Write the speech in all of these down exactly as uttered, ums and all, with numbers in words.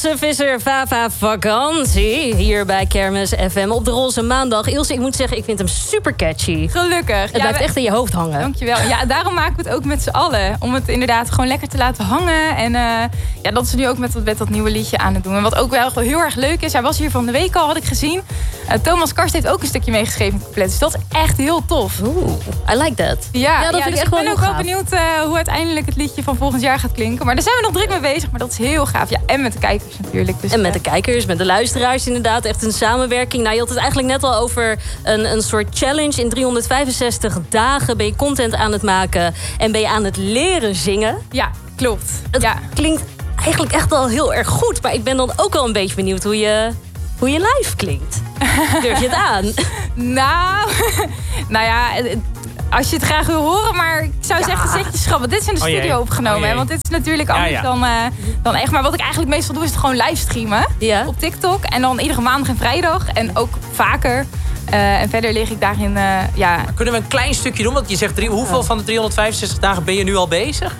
Ilse Visser, Vava Vakantie. Hier bij Kermis F M op de Roze Maandag. Ilse, ik moet zeggen, ik vind hem super catchy. Gelukkig. Het ja, blijft we... echt in je hoofd hangen. Dankjewel. Ja, daarom maken we het ook met z'n allen. Om het inderdaad gewoon lekker te laten hangen. En uh, ja, dat is nu ook met, met dat nieuwe liedje aan het doen. En wat ook wel heel erg leuk is, hij was hier van de week al, had ik gezien. Uh, Thomas Karst heeft ook een stukje meegeschreven in het couplet. Dus dat is echt heel tof. Oeh, I like that. Ja, ja dat ja, vind dus ik echt ik wel ben ook gaaf. wel benieuwd uh, hoe uiteindelijk het liedje van volgend jaar gaat klinken. Maar daar zijn we nog druk mee bezig. Maar dat is heel gaaf. Ja, en met de kijkers natuurlijk. Dus, en met de kijkers, met de luisteraars inderdaad. Echt een samenwerking. Nou, je had het eigenlijk net al over een, een soort challenge. In driehonderdvijfenzestig dagen ben je content aan het maken. En ben je aan het leren zingen. Ja, klopt. Het ja. klinkt eigenlijk echt al heel erg goed. Maar ik ben dan ook wel een beetje benieuwd hoe je, hoe je live klinkt. Durf je het aan? Nou, nou ja... Als je het graag wil horen, maar ik zou ja. zeggen, zet je schrap. Want dit is in de studio oh jee. opgenomen. Oh hè? Want dit is natuurlijk anders ja, ja. Dan, uh, dan echt. Maar wat ik eigenlijk meestal doe, is het gewoon livestreamen. Ja. Op TikTok. En dan iedere maandag en vrijdag. En ook vaker. Uh, en verder lig ik daarin, uh, ja... Maar kunnen we een klein stukje doen? Want je zegt, drie, hoeveel van de driehonderdvijfenzestig dagen ben je nu al bezig?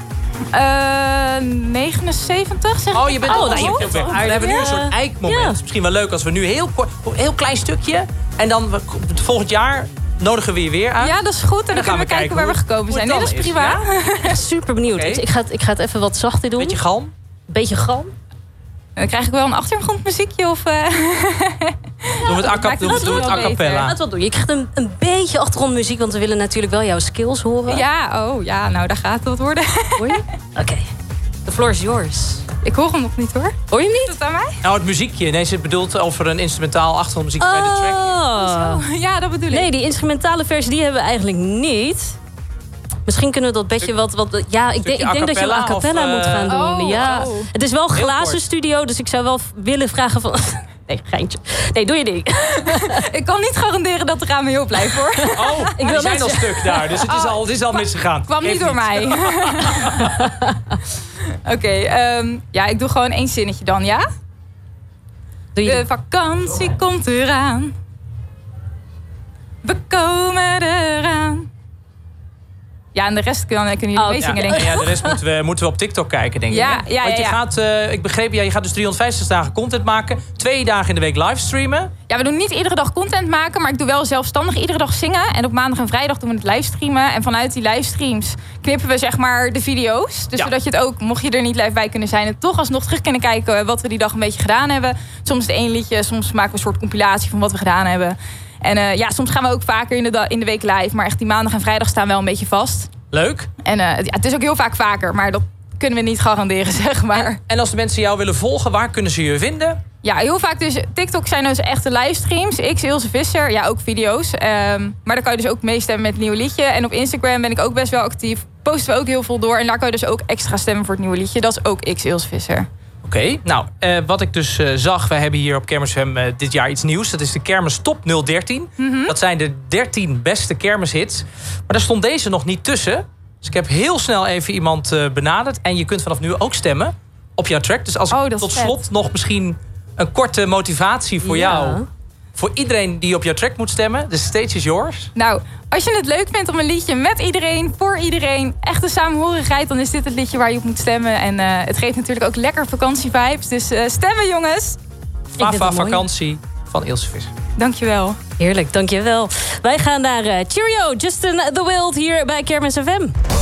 Uh, negenenzeventig, zeg ik. Oh, je bent al... Oh, nou, je, dan hebben we nu een soort eikmoment. Ja. Het is misschien wel leuk als we nu heel kort... Een heel klein stukje. En dan volgend jaar... nodigen we je weer uit. Ja, dat is goed. En dan, dan kunnen we kijken waar we gekomen zijn. Nee, dat is prima. Ja? Echt super benieuwd. Okay. Ik, ik, ga het, ik ga het even wat zachter doen. Beetje galm? Beetje galm. Dan krijg ik wel een achtergrondmuziekje of... Uh... Ja, doen we het a cappella. Laten we doen. Je krijgt een, een beetje achtergrondmuziek, want we willen natuurlijk wel jouw skills horen. Ja, oh ja, nou daar gaat het wat worden. Hoor je? Oké. Okay. The floor is yours. Ik hoor hem nog niet hoor. Hoor je hem niet? Is het aan mij? Nou, het muziekje. Nee, ze bedoelt over een instrumentaal achtergrondmuziek oh. bij de track. Oh, ja, dat bedoel ik. Nee, die instrumentale versie die hebben we eigenlijk niet. Misschien kunnen we dat beetje wat... wat ja, ik, denk, ik denk dat je een a cappella of, moet gaan doen. Oh, ja. oh. Het is wel een glazen studio, dus ik zou wel willen vragen van... Nee, geintje. Nee, doe je ding. Ik kan niet garanderen dat de ramen heel blijft, hoor. Oh, ik wil zijn al stuk daar, dus het is al, het is al misgegaan. Kwam niet door mij. Oké, okay, um, ja, ik doe gewoon één zinnetje dan, ja? Doe je de vakantie oh. komt eraan. We komen eraan. Ja, en de rest kunnen jullie oh, meezingen, ja. denk ik. Ja, de rest moeten we, moeten we op TikTok kijken, denk ja, ik. Ja, Want je ja, ja. gaat, uh, ik begreep, ja, je gaat dus driehonderdvijfenzestig dagen content maken. Twee dagen in de week livestreamen. Ja, we doen niet iedere dag content maken, maar ik doe wel zelfstandig iedere dag zingen. En op maandag en vrijdag doen we het livestreamen. En vanuit die livestreams knippen we zeg maar de video's. Dus ja. zodat je het ook, mocht je er niet live bij kunnen zijn... en toch alsnog terug kunnen kijken wat we die dag een beetje gedaan hebben. Soms het één liedje, soms maken we een soort compilatie van wat we gedaan hebben. En uh, ja, soms gaan we ook vaker in de, da- in de week live. Maar echt die maandag en vrijdag staan wel een beetje vast. Leuk. En uh, ja, het is ook heel vaak vaker, maar dat kunnen we niet garanderen, zeg maar. En, en als de mensen jou willen volgen, waar kunnen ze je vinden? Ja, heel vaak dus. TikTok zijn dus echte livestreams. X Ilse Visser, ja, ook video's. Um, maar daar kan je dus ook meestemmen met het nieuwe liedje. En op Instagram ben ik ook best wel actief. Posten we ook heel veel door. En daar kan je dus ook extra stemmen voor het nieuwe liedje. Dat is ook X Ilse Visser. Oké, okay. nou, uh, wat ik dus uh, zag... wij hebben hier op Kermis F M uh, dit jaar iets nieuws. Dat is de Kermis Top nul dertien. Mm-hmm. Dat zijn de dertien beste kermishits. Maar daar stond deze nog niet tussen. Dus ik heb heel snel even iemand uh, benaderd. En je kunt vanaf nu ook stemmen op jouw track. Dus als ik oh, tot slot vet. nog misschien een korte motivatie voor ja. jou... voor iedereen die op jouw track moet stemmen. De stage is yours. Nou, als je het leuk vindt om een liedje met iedereen, voor iedereen... echte samenhorigheid, dan is dit het liedje waar je op moet stemmen. En uh, het geeft natuurlijk ook lekker vakantievibes. Dus uh, stemmen, jongens! Vava Vakantie van Ilse Visser. Dankjewel. Heerlijk, dankjewel. Wij gaan naar uh, Cheerio, Justin the Wild hier bij Kermis F M.